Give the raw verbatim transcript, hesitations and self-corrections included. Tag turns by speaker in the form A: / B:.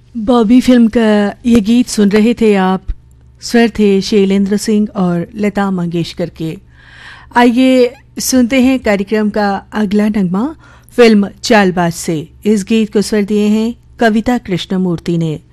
A: Bobby film का ये गीत सुन रहे थे आप। स्वर थे शैलेंद्र सिंह और लता मंगेशकर के। आइए सुनते हैं कार्यक्रम का अगला नगमा फिल्म चालबाज से। इस गीत को स्वर दिए हैं कविता कृष्णमूर्ति ने।